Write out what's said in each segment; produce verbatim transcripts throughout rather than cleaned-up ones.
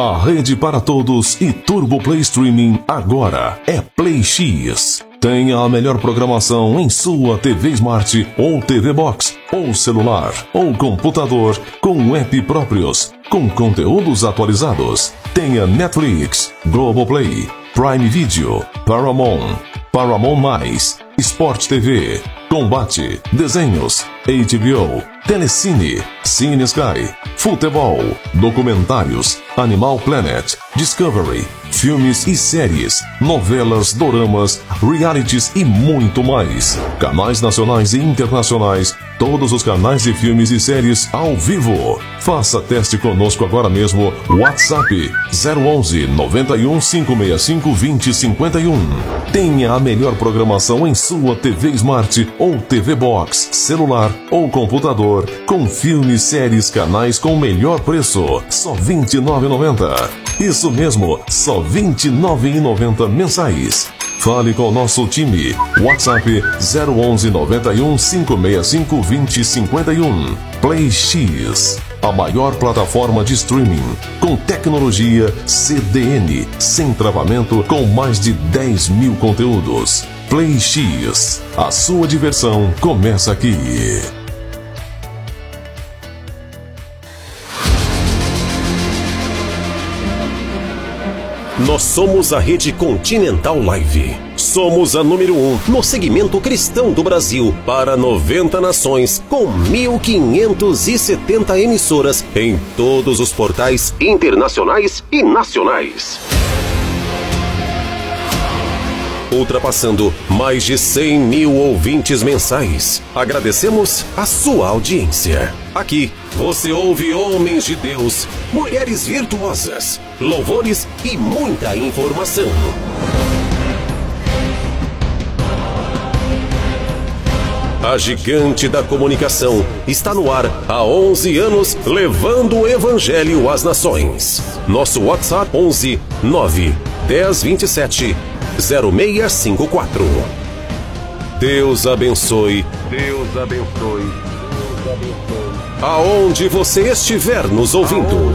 A rede para todos e Turbo Play Streaming agora é Play X. Tenha a melhor programação em sua T V Smart ou T V Box, ou celular, ou computador, com app próprios, com conteúdos atualizados. Tenha Netflix, Globoplay, Prime Video, Paramount, Paramount Mais, Sport T V, Combate, Desenhos, H B O, Telecine, Cine Sky, Futebol, Documentários, Animal Planet, Discovery, filmes e séries, novelas, doramas, realities e muito mais. Canais nacionais e internacionais, todos os canais de filmes e séries ao vivo. Faça teste conosco agora mesmo. WhatsApp zero onze, noventa e um, cinco seis cinco, vinte, cinquenta e um. Tenha a melhor programação em sua T V Smart ou T V Box, celular ou computador, com filmes, séries, canais com melhor preço. Só vinte e nove reais e noventa centavos. Isso mesmo, só vinte e nove reais e noventa centavos mensais. Fale com o nosso time. WhatsApp zero onze, noventa e um, cinco seis cinco, vinte, cinquenta e um. Play X, a maior plataforma de streaming, com tecnologia C D N, sem travamento, com mais de dez mil conteúdos. Play X, a sua diversão começa aqui. Nós somos a Rede Continental Live. Somos a número um no segmento cristão do Brasil para noventa nações, com mil quinhentas e setenta emissoras em todos os portais internacionais e nacionais. Ultrapassando mais de cem mil ouvintes mensais. Agradecemos a sua audiência. Aqui você ouve homens de Deus, mulheres virtuosas, louvores e muita informação. A gigante da comunicação está no ar há onze anos, levando o evangelho às nações. Nosso WhatsApp onze, nove, dez, vinte e sete, zero seis cinco quatro. Deus abençoe. Deus abençoe. Deus abençoe. Aonde você estiver nos ouvindo.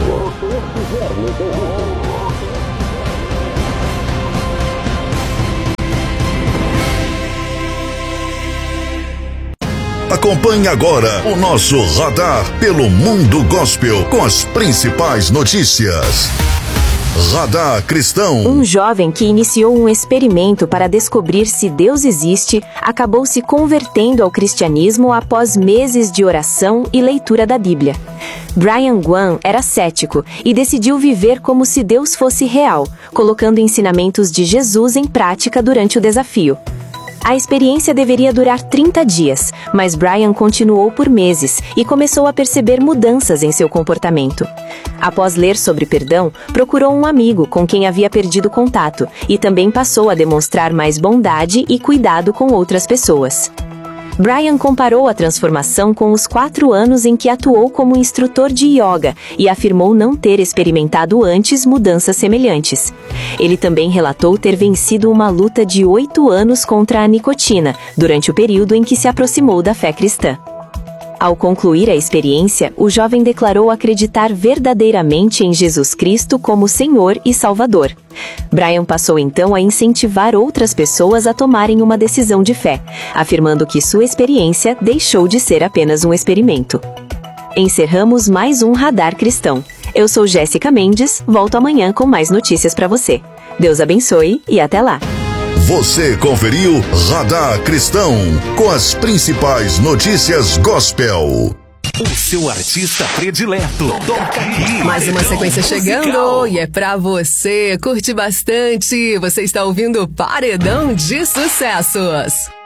Acompanhe agora o nosso radar pelo mundo gospel com as principais notícias. Radar Cristão. Um jovem que iniciou um experimento para descobrir se Deus existe acabou se convertendo ao cristianismo após meses de oração e leitura da Bíblia. Brian Guan era cético e decidiu viver como se Deus fosse real, colocando ensinamentos de Jesus em prática durante o desafio. A experiência deveria durar trinta dias, mas Brian continuou por meses e começou a perceber mudanças em seu comportamento. Após ler sobre perdão, procurou um amigo com quem havia perdido contato e também passou a demonstrar mais bondade e cuidado com outras pessoas. Brian comparou a transformação com os quatro anos em que atuou como instrutor de yoga e afirmou não ter experimentado antes mudanças semelhantes. Ele também relatou ter vencido uma luta de oito anos contra a nicotina, durante o período em que se aproximou da fé cristã. Ao concluir a experiência, o jovem declarou acreditar verdadeiramente em Jesus Cristo como Senhor e Salvador. Brian passou então a incentivar outras pessoas a tomarem uma decisão de fé, afirmando que sua experiência deixou de ser apenas um experimento. Encerramos mais um Radar Cristão. Eu sou Jéssica Mendes, volto amanhã com mais notícias para você. Deus abençoe e até lá! Você conferiu Radar Cristão com as principais notícias gospel. O seu artista predileto toca aqui. Mais uma sequência chegando e é pra você. Curte bastante. Você está ouvindo Paredão de Sucessos.